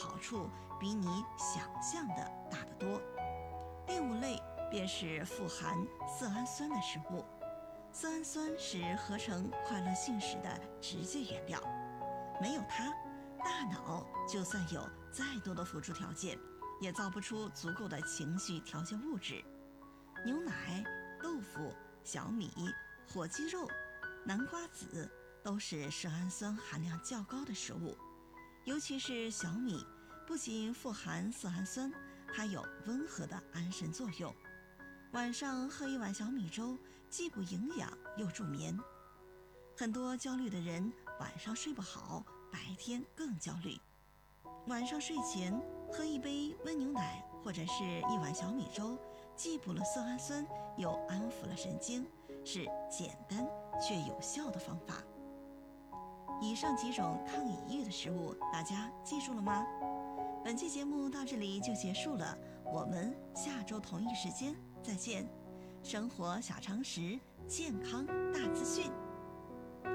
好处比你想象的大得多。第5类便是富含色氨酸的食物。色氨酸是合成快乐信使的直接原料，没有它，大脑就算有再多的辅助条件，也造不出足够的情绪调节物质。牛奶、豆腐、小米、火鸡肉、南瓜子都是色氨酸含量较高的食物，尤其是小米，不仅富含色氨酸，还有温和的安神作用。晚上喝1碗小米粥，既补营养又助眠。很多焦虑的人晚上睡不好，白天更焦虑。晚上睡前喝1杯温牛奶或者是1碗小米粥，既补了色氨酸，又安抚了神经，是简单却有效的方法。以上几种抗抑郁的食物，大家记住了吗？本期节目到这里就结束了，我们下周同一时间再见。生活小常识，健康大资讯。